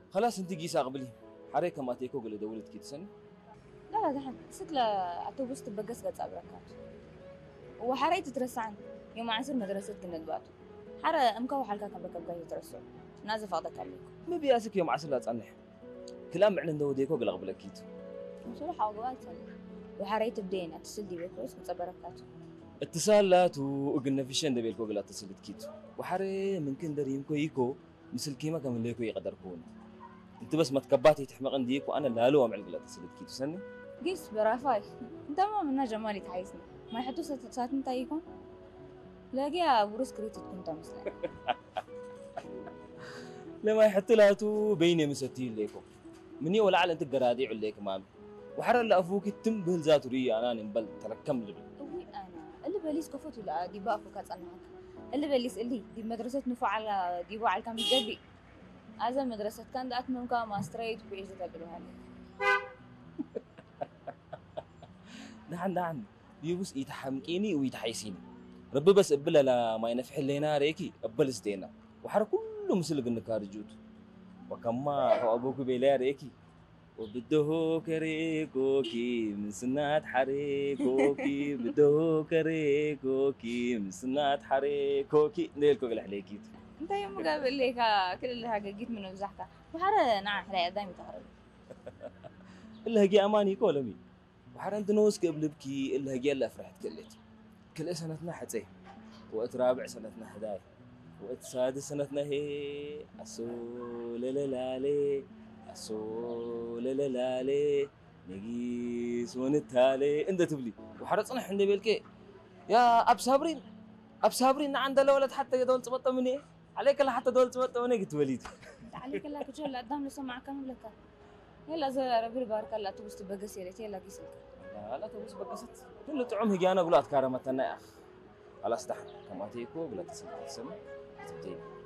خلاص انت قيسا قبلي حريك ما تيكو قل دولت كي تسني لا دحين ست لا أتوبس تبقس قد صبركات وحريت ترسعن يوم عصر مدرسة كنا دباتو حرا أمكو حالك كبكبكا يترسع نازف هذاك عليكم ما بياسك يوم عسل لا تصنح كلام معنا دو ديكو قل قبل كيتو وصراحة عقبات وحريت بدين أتصل دي بكوس مصبركات اتصالات وقلنا في شند بيلكو قل اتصلت كيتو وحري ممكن دريم كويكو مثل كيما كم ليكو يقدر كون انت بس ما تكباتي تحمق عنديك وانا لا لو عمل قل اتصلت كيتو سني قيس برافاي انت ما منا جمالي تحيسني ما يحطوا ساعات نتايكم لاقيها بروس كريت تكون تمسلين لما يحط لها تو بيني مستين ليكو مني ولا على انت قرادي عليك مامي وحر اللي افوك تم بهلزات ريا انا نبل تركم لبل اوي انا اللي باليس كفوت ولا دي بقفو كاصنعك اللي باليس اللي دي مدرسة نفع دي وعلى كام جدي هذا مدرسة كان دات من كام ماستريت بيجي تقولوا عليه نعم بيبس يتحمقيني ويتحيسيني ربي بس قبل لا ما ينفح لنا ريكي قبل استينا وحر كله مثل قلنا رجوت وكما هو ابوك بيلا ريكي وبده كريكوكي من سنات حريكوكي بده كريكوكي من سنات حريكوكي نيلكو عليكي انت يوم قابل ليك كل اللي حققيت منه بزحكة وحرا نعم حلا دايما تهرب اللي هجي اماني كولمي وحر انت نوس قبل بكي اللي هجي اللي فرحت كليت كل سنتنا حتي وقت رابع سنتنا هداي وقت سادس سنتنا هي اسو للالي اسو للالي نجيس ونتالي انت تبلي وحر صنح عند بيلكي يا اب صابرين عند الولد حتى يدول تبطى مني عليك لا حتى دول تبطى مني قلت وليد عليك الله كجول قدام لسه مع كم لك يلا زي ربي بارك الله تبص تبقى سيرتي يلا كيسك لا تبص بقست كل طعم هجي انا قلت كارمتنا يا اخ خلاص تحت كما تيكو بلا تسمع تبتين